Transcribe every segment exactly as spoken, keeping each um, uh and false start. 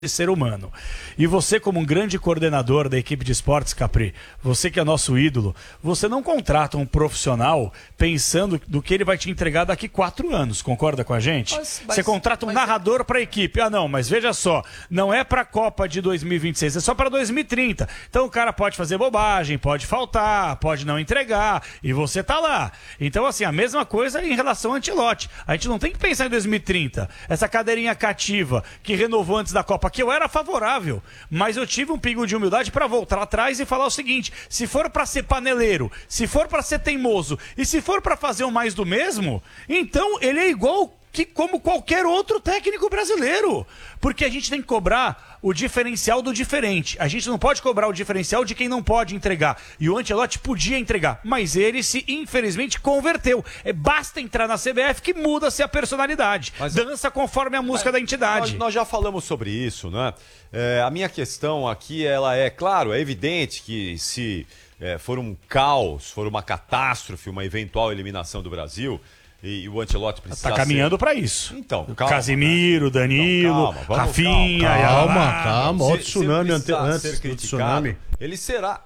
de ser humano. E você, como um grande coordenador da equipe de esportes, Capri, você que é nosso ídolo, você não contrata um profissional pensando do que ele vai te entregar daqui quatro anos, concorda com a gente? Mas, mas, você contrata um mas... narrador para a equipe. Ah, não, mas veja só, não é para a Copa de dois mil e vinte e seis, é só para dois mil e trinta. Então o cara pode fazer bobagem, pode faltar, pode não entregar, e você tá lá. Então, assim, a mesma coisa em relação ao Ancelotti. A gente não tem que pensar em dois mil e trinta. Essa cadeirinha cativa que renovou antes da Copa, que eu era favorável, mas eu tive um pingo de humildade para voltar atrás e falar o seguinte: se for para ser paneleiro, se for para ser teimoso e se for para fazer o mais do mesmo, então ele é igual que como qualquer outro técnico brasileiro, porque a gente tem que cobrar o diferencial do diferente. A gente não pode cobrar o diferencial de quem não pode entregar. E o Ancelotti podia entregar, mas ele se, infelizmente, converteu. É, basta entrar na C B F que muda-se a personalidade. Mas, dança conforme a música da entidade. Nós, nós já falamos sobre isso, né? É, a minha questão aqui, ela é, claro, é evidente que se é, for um caos, for uma catástrofe, uma eventual eliminação do Brasil, e o Ancelotti precisa tá caminhando ser... para isso. Então, calma, Casimiro, né? Danilo, então, calma, Rafinha, calma, calma, calma, calma. O tsunami ante... antes do tsunami. Ele será,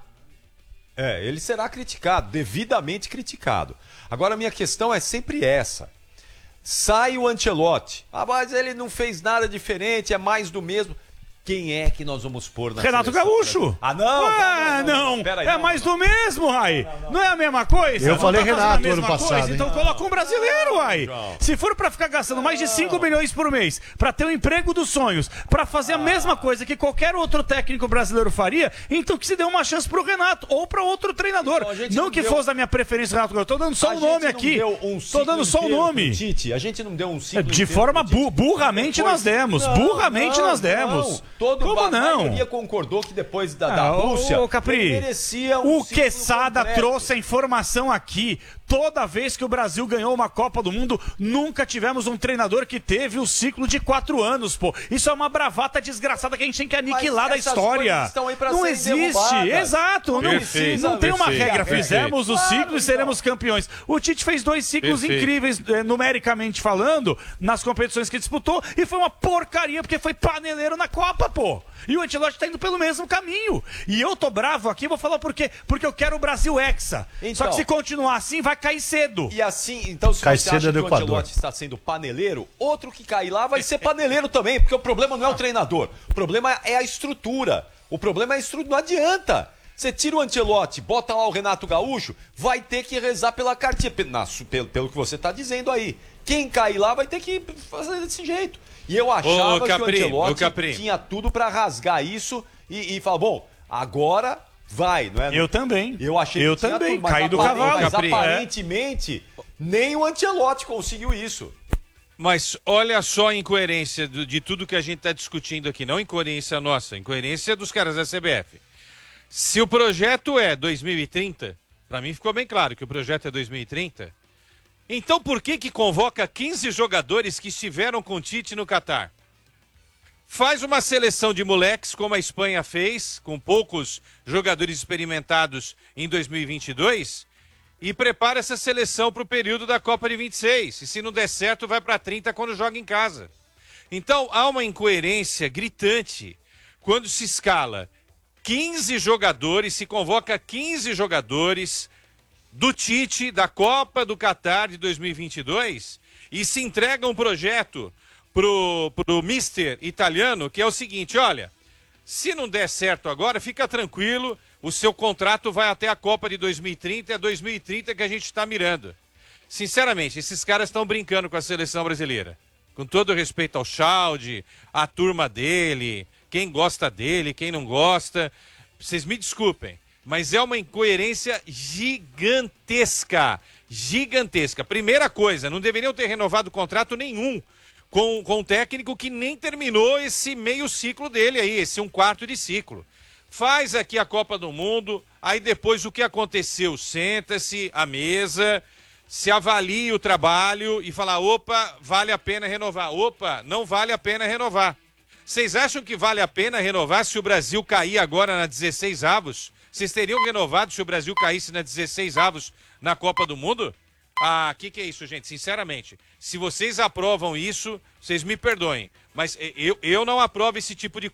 é, ele será criticado, devidamente criticado. Agora a minha questão é sempre essa: sai o Ancelotti, ah, mas ele não fez nada diferente, é mais do mesmo. Quem é que nós vamos pôr na Renato seleção? Gaúcho. Ah, não! Ah, não! não, não, não. Aí, é não, mais não. do mesmo, Rai. Não, não. não é a mesma coisa? Eu não falei tá Renato ano passado. Coisa, então coloca um brasileiro, Rai. Se for pra ficar gastando mais de cinco milhões por mês, pra ter o emprego dos sonhos, pra fazer a mesma coisa que qualquer outro técnico brasileiro faria, então que se dê uma chance pro Renato ou pra outro treinador. Então, não, não que deu... fosse da minha preferência, Renato Gaúcho. Tô dando só o um nome aqui. Um Tô dando só o um nome. Tite, a gente não deu um ciclo De forma bu burramente nós demos. Burramente nós demos. Como não? A maioria concordou que depois da, da ah, Rússia, ô, Capri, merecia um o Quesada completo. trouxe a informação aqui. Toda vez que o Brasil ganhou uma Copa do Mundo, nunca tivemos um treinador que teve o ciclo de quatro anos, pô. Isso é uma bravata desgraçada que a gente tem que aniquilar da história. Não existe, exato. Não, perfeito, não tem uma perfeito, regra. perfeito. Fizemos o ciclo claro, e seremos então. campeões. O Tite fez dois ciclos perfeito. incríveis, eh, numericamente falando, nas competições que disputou, e foi uma porcaria, porque foi paneleiro na Copa, pô. E o Ancelotti tá indo pelo mesmo caminho. E eu tô bravo aqui, vou falar por quê. Porque eu quero o Brasil hexa. Então, só que se continuar assim, vai cair cedo. E assim, então se cai você cedo acha é do que o Equador. Ancelotti está sendo paneleiro, outro que cair lá vai ser paneleiro também, porque o problema não é o treinador. O problema é a estrutura. O problema é a estrutura. Não adianta. Você tira o Ancelotti, bota lá o Renato Gaúcho, vai ter que rezar pela cartinha. Pelo, pelo que você está dizendo aí. Quem cair lá vai ter que fazer desse jeito. E eu achava ô, Capri, que o Ancelotti tinha tudo para rasgar isso e, e falar, bom, agora vai, não é? Eu também. Eu achei eu que tinha também. tudo, mas caí do cavalo. Mas Capri, aparentemente, é. nem o Ancelotti conseguiu isso. Mas olha só a incoerência de, de tudo que a gente está discutindo aqui. Não incoerência nossa, incoerência dos caras da C B F. Se o projeto é dois mil e trinta, para mim ficou bem claro que o projeto é dois mil e trinta, então por que que convoca quinze jogadores que estiveram com o Tite no Catar? Faz uma seleção de moleques, como a Espanha fez, com poucos jogadores experimentados em dois mil e vinte e dois, e prepara essa seleção para o período da Copa de vinte e seis. E se não der certo, vai para trinta quando joga em casa. Então há uma incoerência gritante quando se escala quinze jogadores, se convoca quinze jogadores do Tite, da Copa do Catar de dois mil e vinte e dois, e se entrega um projeto pro, pro mister italiano, que é o seguinte: olha, se não der certo agora, fica tranquilo, o seu contrato vai até a Copa de dois mil e trinta, é dois mil e trinta que a gente está mirando. Sinceramente, esses caras estão brincando com a seleção brasileira. Com todo respeito ao Chaldi, a turma dele, quem gosta dele, quem não gosta, vocês me desculpem, mas é uma incoerência gigantesca, gigantesca. Primeira coisa, não deveriam ter renovado contrato nenhum com, com um técnico que nem terminou esse meio ciclo dele aí, esse um quarto de ciclo. Faz aqui a Copa do Mundo, aí depois o que aconteceu, senta-se à mesa, se avalia o trabalho e fala, opa, vale a pena renovar, opa, não vale a pena renovar. Vocês acham que vale a pena renovar se o Brasil cair agora na dezesseis avos? Vocês teriam renovado se o Brasil caísse na dezesseis avos na Copa do Mundo? Ah, o que, que é isso, gente? Sinceramente, se vocês aprovam isso, vocês me perdoem. Mas eu, eu não aprovo esse tipo de